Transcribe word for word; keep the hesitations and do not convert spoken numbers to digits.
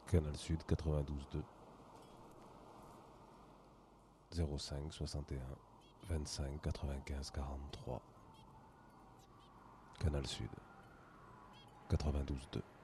Canal Sud quatre-vingt-douze deux zéro cinq soixante et un vingt-cinq quatre-vingt-quinze quarante-trois. Canal Sud quatre-vingt-douze deux.